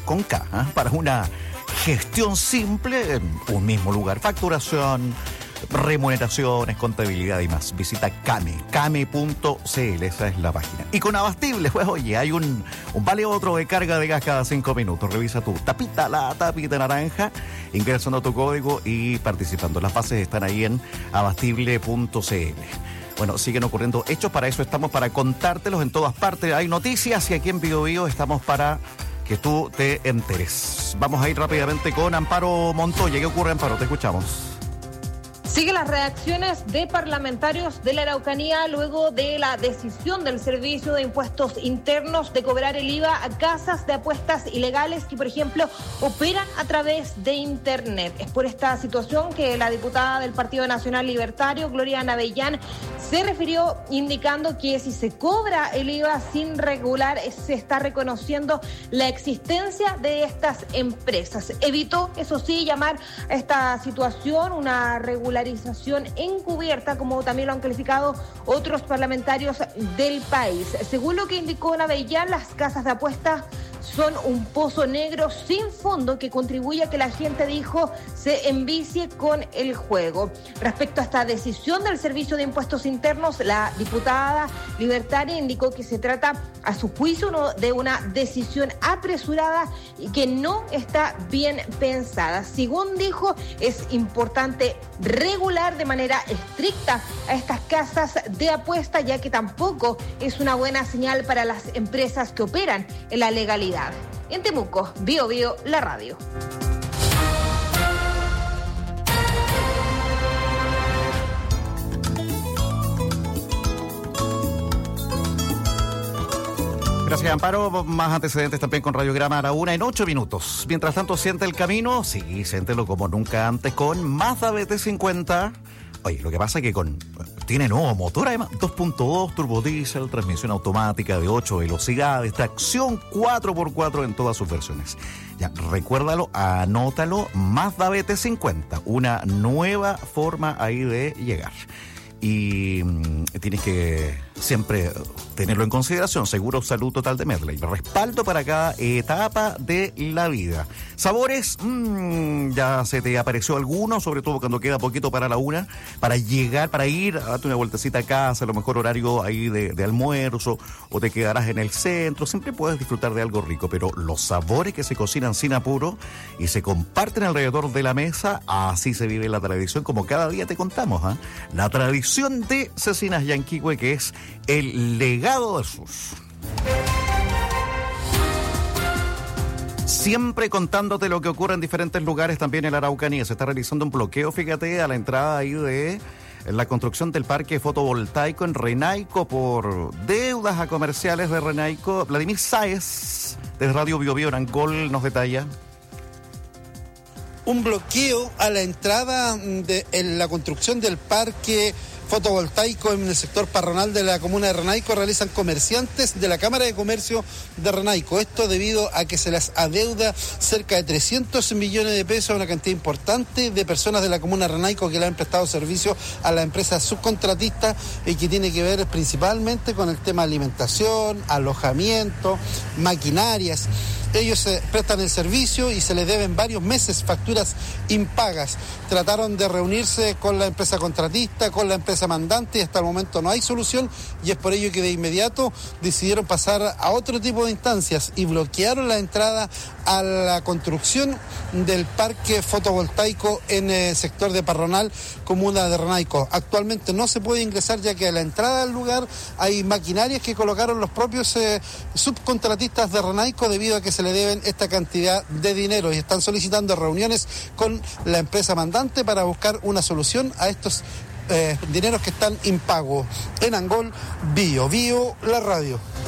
con K, para una gestión simple en un mismo lugar. Facturación, remuneraciones, contabilidad y más. Visita Kame.cl, esa es la página. Y con Abastible, pues oye, hay un vale otro de carga de gas cada 5 minutos. Revisa tu tapita, la tapita naranja, ingresando tu código y participando. Las bases están ahí en abastible.cl. Bueno, siguen ocurriendo hechos, para eso estamos, para contártelos en todas partes. Hay noticias y aquí en Bio Bio estamos para que tú te enteres. Vamos a ir rápidamente con Amparo Montoya. ¿Qué ocurre, Amparo? Te escuchamos. Siguen las reacciones de parlamentarios de la Araucanía luego de la decisión del Servicio de Impuestos Internos de cobrar el IVA a casas de apuestas ilegales que, por ejemplo, operan a través de Internet. Es por esta situación que la diputada del Partido Nacional Libertario, Gloria Navellán, se refirió indicando que si se cobra el IVA sin regular, se está reconociendo la existencia de estas empresas. Evitó, eso sí, llamar a esta situación una regularización encubierta, como también lo han calificado otros parlamentarios del país. Según lo que indicó Navellán, las casas de apuestas son un pozo negro sin fondo que contribuye a que la gente, dijo, se envicie con el juego. Respecto a esta decisión del Servicio de Impuestos Internos, la diputada libertaria indicó que se trata, a su juicio, de una decisión apresurada y que no está bien pensada. Según dijo, es importante regular de manera estricta a estas casas de apuesta, ya que tampoco es una buena señal para las empresas que operan en la legalidad. En Temuco, Bio Bio, la radio. Gracias, Amparo. Más antecedentes también con Radiograma a la 1 en 8 minutos. Mientras tanto, siente el camino. Sí, siéntelo como nunca antes con Mazda BT50. Oye, lo que pasa es que tiene nuevo motor, además, 2.2, turbo diésel, transmisión automática de 8 velocidades, tracción 4x4 en todas sus versiones. Ya, recuérdalo, anótalo, Mazda BT50, una nueva forma ahí de llegar. Y tienes que siempre tenerlo en consideración. Seguro Salud Total de Medley, respaldo para cada etapa de la vida. Sabores, ya se te apareció alguno, sobre todo cuando queda poquito para la 1, para llegar, para ir a darte una vueltecita a casa, a lo mejor horario ahí de almuerzo, o te quedarás en el centro. Siempre puedes disfrutar de algo rico, pero los sabores que se cocinan sin apuro y se comparten alrededor de la mesa, así se vive la tradición, como cada día te contamos, la tradición de Cecinas Yanquihue, que es el legado del sur. Siempre contándote lo que ocurre en diferentes lugares también en la Araucanía. Se está realizando un bloqueo, fíjate, a la entrada ahí de la construcción del parque fotovoltaico en Renaico por deudas a comerciales de Renaico. Vladimir Sáez, de Radio Bio Bio en Angol, nos detalla. Un bloqueo a la entrada en la construcción del parque fotovoltaico en el sector parronal de la comuna de Renaico realizan comerciantes de la Cámara de Comercio de Renaico. Esto debido a que se les adeuda cerca de 300 millones de pesos a una cantidad importante de personas de la comuna de Renaico que le han prestado servicio a la empresa subcontratista y que tiene que ver principalmente con el tema de alimentación, alojamiento, maquinarias. Ellos prestan el servicio y se les deben varios meses facturas impagas. Trataron de reunirse con la empresa contratista, con la empresa mandante y hasta el momento no hay solución y es por ello que de inmediato decidieron pasar a otro tipo de instancias y bloquearon la entrada a la construcción del parque fotovoltaico en el sector de Parronal, comuna de Renaico. Actualmente no se puede ingresar ya que a la entrada del lugar hay maquinarias que colocaron los propios subcontratistas de Renaico debido a que se le deben esta cantidad de dinero y están solicitando reuniones con la empresa mandante para buscar una solución a estos dineros que están impagos. En Angol, Bio Bio, la radio.